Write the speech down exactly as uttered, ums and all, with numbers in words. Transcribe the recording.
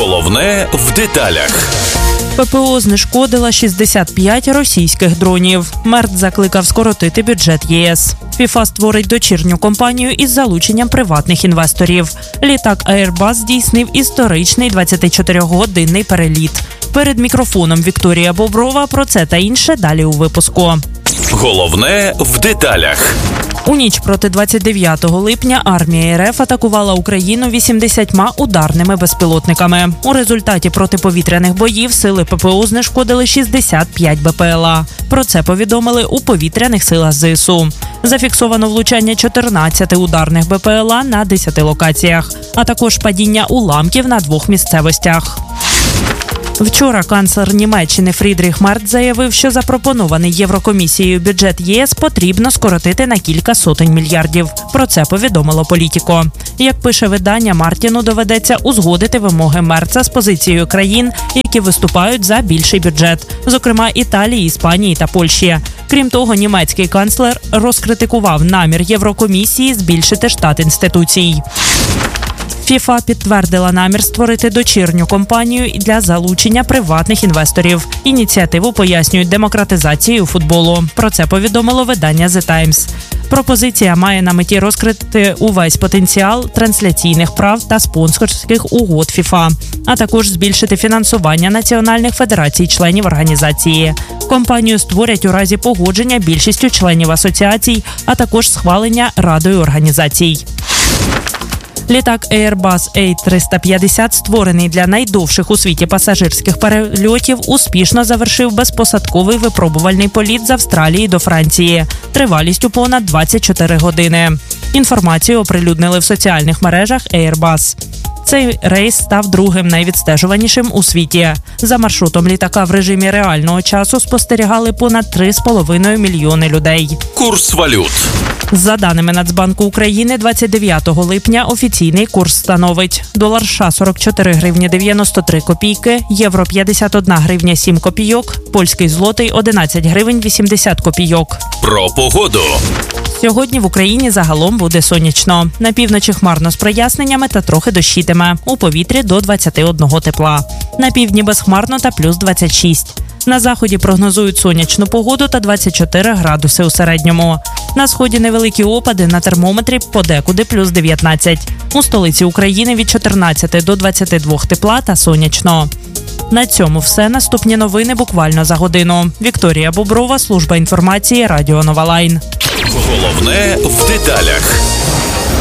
Головне в деталях. ППО знешкодила шістдесят п'ять російських дронів. МЕРТ закликав скоротити бюджет ЄС. ФІФА створить дочірню компанію із залученням приватних інвесторів. Літак Airbus здійснив історичний двадцятичотиригодинний переліт. Перед мікрофоном Вікторія Боброва. Про це та інше далі у випуску. Головне в деталях. У ніч проти двадцять дев'ятого липня армія РФ атакувала Україну вісімдесятьма ударними безпілотниками. У результаті протиповітряних боїв сили ППО знешкодили шістдесят п'ять БПЛА. Про це повідомили у повітряних силах ЗСУ. Зафіксовано влучання чотирнадцяти ударних БПЛА на десяти локаціях, а також падіння уламків на двох місцевостях. Вчора канцлер Німеччини Фрідріх Мерц заявив, що запропонований Єврокомісією бюджет ЄС потрібно скоротити на кілька сотень мільярдів. Про це повідомило Політіко. Як пише видання, Мартіну доведеться узгодити вимоги Мерца з позицією країн, які виступають за більший бюджет, зокрема Італії, Іспанії та Польщі. Крім того, німецький канцлер розкритикував намір Єврокомісії збільшити штат інституцій. ФІФА підтвердила намір створити дочірню компанію для залучення приватних інвесторів. Ініціативу пояснюють демократизацією футболу. Про це повідомило видання The Times. Пропозиція має на меті розкрити увесь потенціал трансляційних прав та спонсорських угод ФІФА, а також збільшити фінансування національних федерацій-членів організації. Компанію створять у разі погодження більшістю членів асоціацій, а також схвалення Радою організацій. Літак Airbus ей триста п'ятдесят, створений для найдовших у світі пасажирських перельотів, успішно завершив безпосадковий випробувальний політ з Австралії до Франції тривалістю понад двадцять чотири години. Інформацію оприлюднили в соціальних мережах Airbus. Цей рейс став другим найвідстежуванішим у світі. За маршрутом літака в режимі реального часу спостерігали понад три з половиною мільйони людей. Курс валют. За даними Нацбанку України, двадцять дев'ятого липня офіційний курс становить: долар США сорок чотири гривні дев'яносто три копійки, євро п'ятдесят одна гривня сім копійок, польський злотий одинадцять гривень вісімдесят копійок. Про погоду. Сьогодні в Україні загалом буде сонячно. На півночі хмарно з проясненнями та трохи дощитиме. У повітрі до двадцяти одного тепла. На півдні безхмарно та плюс двадцять шість. На заході прогнозують сонячну погоду та двадцять чотири градуси у середньому. На сході невеликі опади, на термометрі подекуди плюс дев'ятнадцять. У столиці України від чотирнадцяти до двадцяти двох тепла та сонячно. На цьому все. Наступні новини буквально за годину. Вікторія Боброва, служба інформації, Радіо Нова Лайн. Головне в деталях.